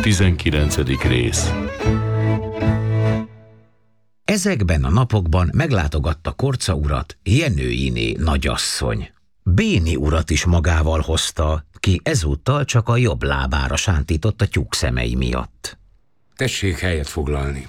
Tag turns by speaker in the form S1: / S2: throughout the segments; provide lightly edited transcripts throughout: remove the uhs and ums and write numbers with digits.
S1: 19. rész.
S2: Ezekben a napokban meglátogatta Korca urat Jenőiné nagyasszony. Béni urat is magával hozta, ki ezúttal csak a jobb lábára sántított a tyúk szemei miatt.
S3: Tessék helyet foglalni.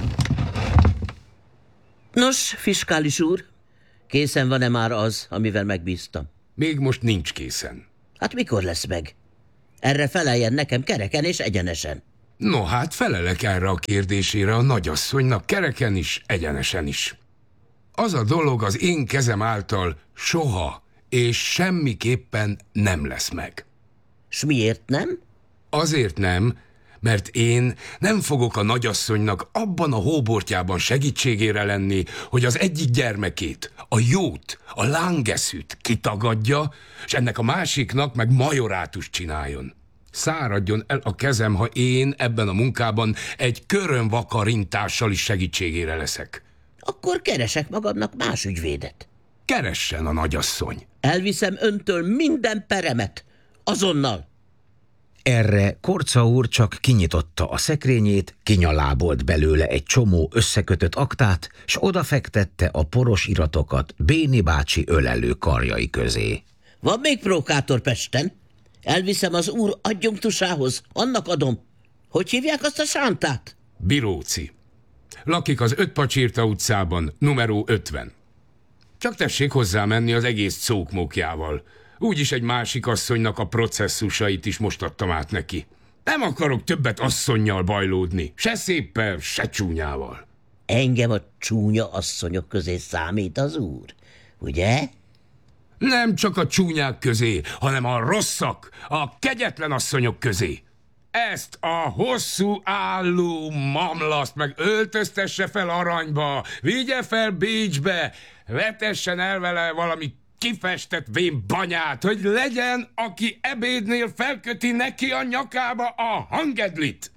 S4: Nos, fiskális úr, készen van-e már az, amivel megbíztam?
S3: Még most nincs készen.
S4: Hát mikor lesz meg? Erre feleljen nekem kereken és egyenesen.
S3: No hát felelek erre a kérdésére a nagyasszonynak kereken is, egyenesen is. Az a dolog az én kezem által soha és semmiképpen nem lesz meg.
S4: S miért nem?
S3: Azért nem, mert én nem fogok a nagyasszonynak abban a hóbortjában segítségére lenni, hogy az egyik gyermekét, a jót, a lángeszűt kitagadja, és ennek a másiknak meg majorátust csináljon. Száradjon el a kezem, ha én ebben a munkában egy körömvakarintással is segítségére leszek.
S4: Akkor keresek magamnak más ügyvédet.
S3: Keressen a nagyasszony.
S4: Elviszem öntől minden peremet. Azonnal.
S2: Erre Korca úr csak kinyitotta a szekrényét, kinyalábolt belőle egy csomó összekötött aktát, s odafektette a poros iratokat Béni bácsi ölelő karjai közé.
S4: Van még prókátor Pesten? Elviszem az úr adjunktusához, annak adom. Hogy hívják azt a sántát?
S3: Biróci. Lakik az Ötpacsirta utcában, numeró 50. Csak tessék hozzá menni az egész cókmókjával. Úgyis egy másik asszonynak a processzusait is most adtam át neki. Nem akarok többet asszonnyal bajlódni, se széppel, se csúnyával.
S4: Engem a csúnya asszonyok közé számít az úr, ugye?
S3: Nem csak a csúnyák közé, hanem a rosszak, a kegyetlen asszonyok közé. Ezt a hosszú álló mamlaszt meg öltöztesse fel aranyba, vigye fel Bécsbe, vetessen el vele valami kifestett vén banyát, hogy legyen, aki ebédnél felköti neki a nyakába a hangedlit.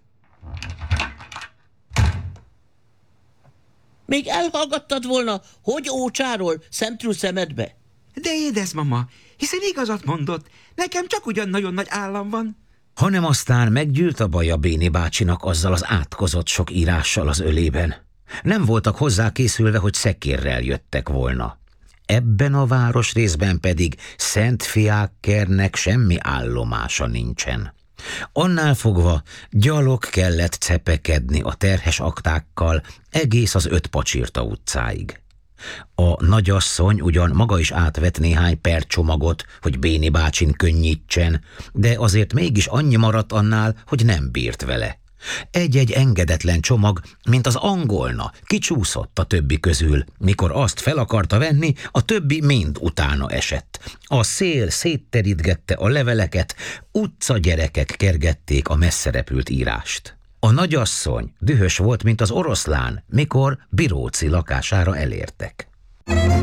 S4: Még elhallgattad volna, hogy ócsáról szemtrú szemedbe?
S5: De édesmama, hiszen igazat mondott, nekem csak ugyan nagyon nagy állam van.
S2: Hanem aztán meggyűlt a baja Béni bácsinak azzal az átkozott sok írással az ölében. Nem voltak hozzá készülve, hogy szekérrel jöttek volna. Ebben a városrészben pedig Szent Fiákkernek semmi állomása nincsen. Annál fogva gyalog kellett cepekedni a terhes aktákkal egész az Ötpacsirta utcáig. A nagyasszony ugyan maga is átvett néhány percsomagot, hogy Béni bácsin könnyítsen, de azért mégis annyi maradt annál, hogy nem bírt vele. Egy-egy engedetlen csomag, mint az angolna, kicsúszott a többi közül. Mikor azt fel akarta venni, a többi mind utána esett. A szél szétterítgette a leveleket, utcagyerekek kergették a messszerepült írást. A nagyasszony dühös volt, mint az oroszlán, mikor Biróci lakására elértek.